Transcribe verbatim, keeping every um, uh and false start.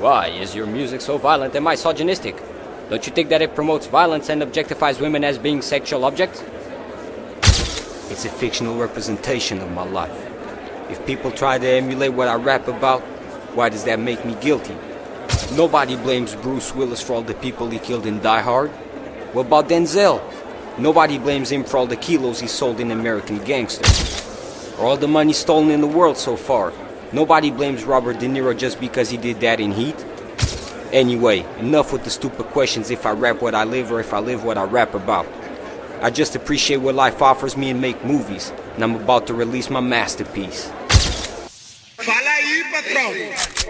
Why is your music so violent and misogynistic? Don't you think that it promotes violence and objectifies women as being sexual objects? It's a fictional representation of my life. If people try to emulate what I rap about, why does that make me guilty? Nobody blames Bruce Willis for all the people he killed in Die Hard. What about Denzel? Nobody blames him for all the kilos he sold in American Gangster. Or all the money stolen in the world so far. Nobody blames Robert De Niro just because he did that in Heat. Anyway, enough with the stupid questions if I rap what I live or if I live what I rap about. I just appreciate what life offers me and make movies, and I'm about to release my masterpiece. Fala aí, patrão!